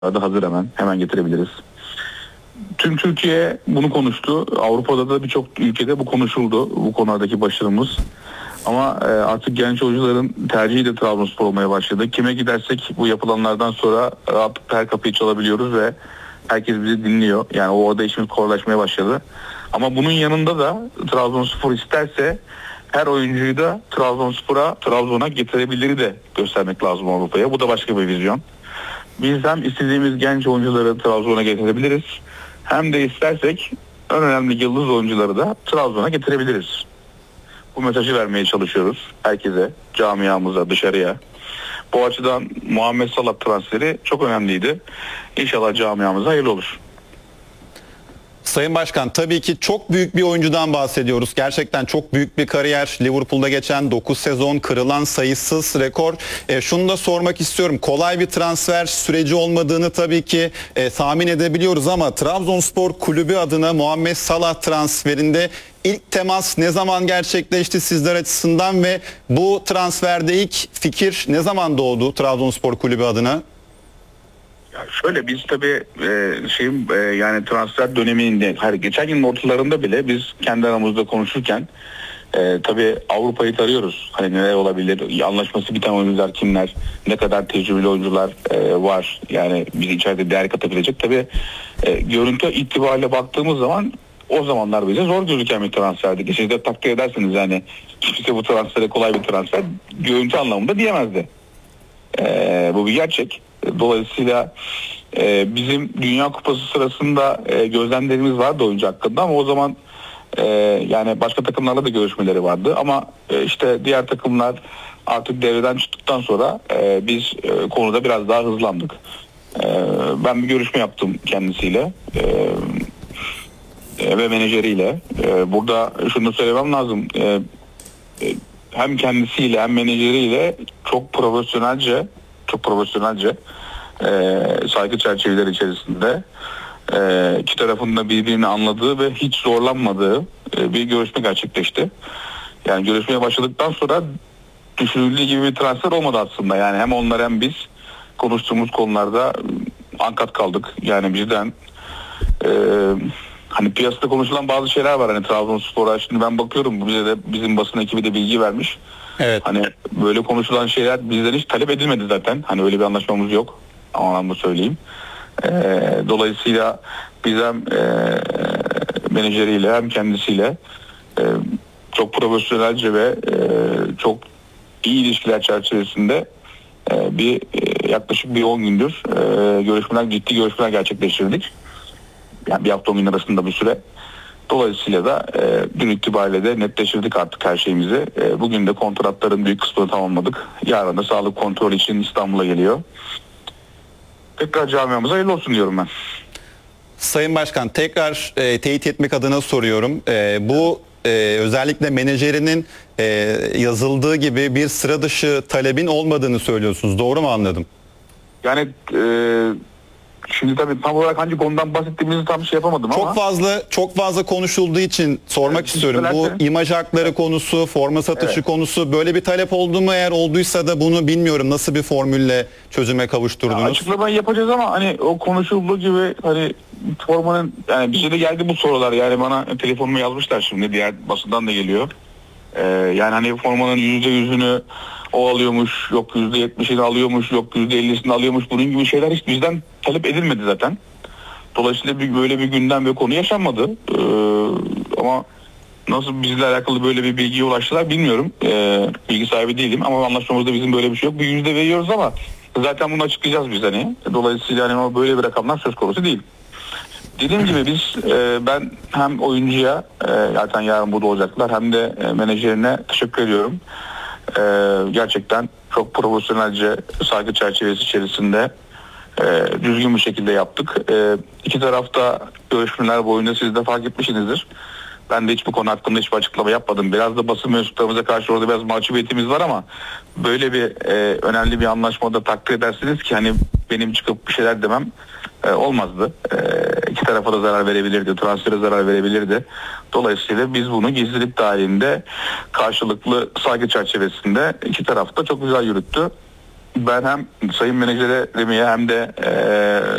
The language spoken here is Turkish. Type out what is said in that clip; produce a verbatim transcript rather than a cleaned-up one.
da hazır hemen. Hemen getirebiliriz. Tüm Türkiye bunu konuştu. Avrupa'da da birçok ülkede bu konuşuldu. Bu konulardaki başarımız. Ama e, artık genç oyuncuların tercihi de Trabzonspor olmaya başladı. Kime gidersek bu yapılanlardan sonra rahatlıkla her kapıyı çalabiliyoruz ve herkes bizi dinliyor. Yani o orada işimiz kolaylaşmaya başladı. Ama bunun yanında da Trabzonspor isterse her oyuncuyu da Trabzonspor'a, Trabzon'a getirebiliri de göstermek lazım Avrupa'ya. Bu da başka bir vizyon. Biz hem istediğimiz genç oyuncuları Trabzon'a getirebiliriz, hem de istersek en önemli yıldız oyuncuları da Trabzon'a getirebiliriz. Bu mesajı vermeye çalışıyoruz herkese, camiamıza, dışarıya. Bu açıdan Muhammed Salah transferi çok önemliydi. İnşallah camiamıza hayırlı olur. Sayın Başkan, tabii ki çok büyük bir oyuncudan bahsediyoruz. Gerçekten çok büyük bir kariyer. Liverpool'da geçen dokuz sezon, kırılan sayısız rekor. E, şunu da sormak istiyorum. Kolay bir transfer süreci olmadığını tabii ki e, tahmin edebiliyoruz ama Trabzonspor Kulübü adına Muhammed Salah transferinde ilk temas ne zaman gerçekleşti sizler açısından ve bu transferde ilk fikir ne zaman doğdu Trabzonspor Kulübü adına? Ya şöyle, biz tabii e, şeyim e, yani transfer döneminde, her geçen yılın ortalarında bile biz kendi aramızda konuşurken e, tabii Avrupa'yı tarıyoruz. Hani neler olabilir, anlaşması biten oyuncular kimler, ne kadar tecrübeli oyuncular e, var, yani bizi içeride değer katabilecek. Tabii e, görüntü itibariyle baktığımız zaman o zamanlar bize zor gözüken bir transferdi. Siz de takdir edersiniz, yani kimse bu transfere kolay bir transfer görüntü anlamında diyemezdi. E, bu bir gerçek. Dolayısıyla e, bizim Dünya Kupası sırasında e, gözlemlerimiz vardı oyuncu hakkında, ama o zaman e, yani başka takımlarla da görüşmeleri vardı. Ama e, işte diğer takımlar artık devreden çıktıktan sonra e, biz e, konuda biraz daha hızlandık. E, ben bir görüşme yaptım kendisiyle e, e, ve menajeriyle. E, burada şunu söylemem lazım. E, e, hem kendisiyle hem menajeriyle çok profesyonelce, çok profesyonelce e, saygı çerçeveleri içerisinde e, iki tarafın da birbirini anladığı ve hiç zorlanmadığı e, bir görüşme gerçekleşti. Yani görüşmeye başladıktan sonra düşünüldüğü gibi bir transfer olmadı aslında. Yani hem onlar hem biz konuştuğumuz konularda ankat kaldık. Yani bizden e, hani piyasada konuşulan bazı şeyler var. Hani Trabzonspor'a şimdi ben bakıyorum, bize de bizim basın ekibi de bilgi vermiş. Evet. Hani böyle konuşulan şeyler bizden hiç talep edilmedi zaten. Hani öyle bir anlaşmamız yok. Ama ben söyleyeyim. Ee, dolayısıyla biz hem e, menajeriyle hem kendisiyle e, çok profesyonelce ve e, çok iyi ilişkiler çerçevesinde e, bir e, yaklaşık bir on gündür e, görüşmeler, ciddi görüşmeler gerçekleştirdik. Yani bir hafta on gün arasında bir süre. Dolayısıyla da e, dün itibariyle de netleştirdik artık her şeyimizi. E, bugün de kontratların büyük kısmını tamamladık. Yarın da sağlık kontrolü için İstanbul'a geliyor. Tekrar camiamıza hayırlı olsun diyorum ben. Sayın Başkan, tekrar e, teyit etmek adına soruyorum. E, bu e, özellikle menajerinin e, yazıldığı gibi bir sıra dışı talebin olmadığını söylüyorsunuz. Doğru mu anladım? Yani e, şimdi tabii tam olarak hangi konudan bahsettiğimizi tam şey yapamadım çok ama. Çok fazla çok fazla konuşulduğu için sormak evet, istiyorum. Bu imaj hakları konusu, forma satışı evet. konusu, böyle bir talep oldu mu? Eğer olduysa da bunu bilmiyorum nasıl bir formülle çözüme kavuşturdunuz? Ya açıklamayı yapacağız ama hani o konuşulduğu gibi hani formanın, yani bize de geldi bu sorular, yani bana telefonuma yazmışlar, şimdi diğer basından da geliyor. Ee, yani hani formanın yüzde yüzünü o alıyormuş, yok yüzde yetmişini alıyormuş, yok yüzde ellisini alıyormuş, bunun gibi şeyler hiç bizden talep edilmedi zaten. Dolayısıyla bir, böyle bir gündem ve konu yaşanmadı. Ee, ama nasıl bizle alakalı böyle bir bilgiye ulaştılar bilmiyorum. Ee, bilgi sahibi değilim ama anlaşmamızda bizim böyle bir şey yok. Bir yüzde veriyoruz ama zaten bunu açıklayacağız biz hani. Dolayısıyla hani o böyle bir rakamlar söz konusu değil. Dediğim gibi biz e, ben hem oyuncuya e, zaten yarın burada olacaklar, hem de e, menajerine teşekkür ediyorum. E, gerçekten çok profesyonelce, saygı çerçevesi içerisinde e, düzgün bir şekilde yaptık. E, iki tarafta görüşmeler boyunca siz de fark etmişsinizdir. Ben de hiç bu konu hakkında hiçbir açıklama yapmadım. Biraz da basın mensuplarımıza karşı orada biraz mahcubiyetimiz var ama böyle bir e, önemli bir anlaşmada takdir edersiniz ki hani benim çıkıp bir şeyler demem e, olmazdı. E, iki tarafa da zarar verebilirdi, transfere zarar verebilirdi. Dolayısıyla biz bunu gizlilik dahilinde karşılıklı saygı çerçevesinde iki taraf da çok güzel yürüttü. Ben hem Sayın Menajere Remi'ye hem de